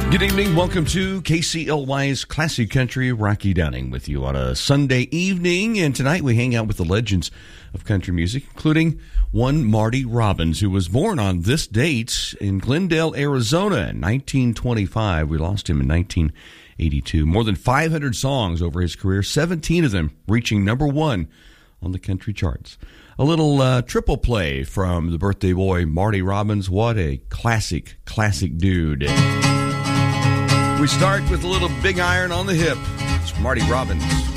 Good evening. Welcome to KCLY's Classic Country. Rocky Downing with you on a Sunday evening. And tonight we hang out with the legends of country music, including one Marty Robbins, who was born on this date in Glendale, Arizona in 1925. We lost him in 1982. More than 500 songs over his career, 17 of them reaching number one on the country charts. A little triple play from the birthday boy, Marty Robbins. What a classic dude. We start with a little Big Iron on the Hip. It's Marty Robbins.